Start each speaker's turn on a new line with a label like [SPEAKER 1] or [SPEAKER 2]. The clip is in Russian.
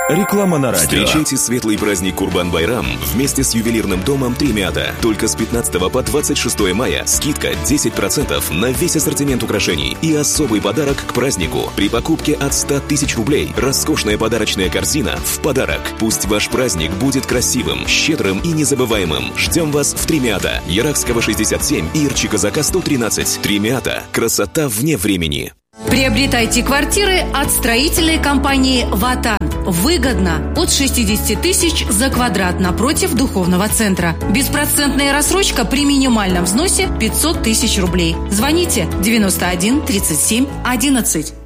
[SPEAKER 1] Реклама на радио.
[SPEAKER 2] Встречайте светлый праздник Курбан-Байрам вместе с ювелирным домом Тремята. Только с 15 по 26 мая скидка 10% на весь ассортимент украшений и особый подарок к празднику. При покупке от 100 тысяч рублей роскошная подарочная корзина в подарок. Пусть ваш праздник будет красивым, щедрым и незабываемым. Ждем вас в Тремята. Ярахского 67 и Ирчи-Казака 113. Тремята. Красота вне времени.
[SPEAKER 3] Приобретайте квартиры от строительной компании «Ватан». Выгодно. От 60 тысяч за квадрат напротив духовного центра. Беспроцентная рассрочка при минимальном взносе 500 тысяч рублей. Звоните 91 37 11.